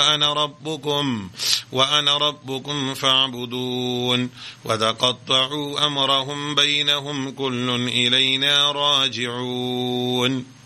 وأنا ربكم فاعبدون وتقطعوا أمرهم بينهم كل إلينا راجعون.